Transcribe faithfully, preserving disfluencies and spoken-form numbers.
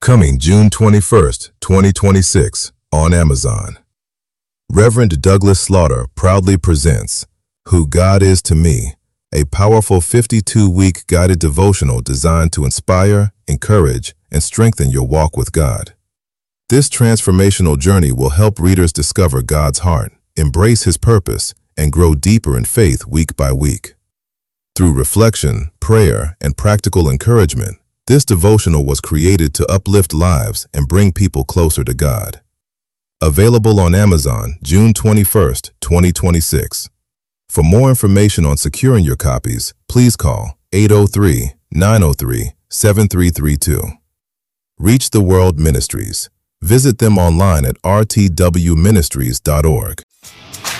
Coming June twenty-first, twenty twenty-six, on Amazon. Reverend Douglas Slaughter proudly presents Who God Is to Me, a powerful fifty-two week guided devotional designed to inspire, encourage, and strengthen your walk with God. This transformational journey will help readers discover God's heart, embrace His purpose, and grow deeper in faith week by week. Through reflection, prayer, and practical encouragement, this devotional was created to uplift lives and bring people closer to God. Available on Amazon, June twenty-first, twenty twenty-six. For more information on securing your copies, please call eight oh three, nine oh three, seven three three two. Reach the World Ministries. Visit them online at r t w ministries dot org.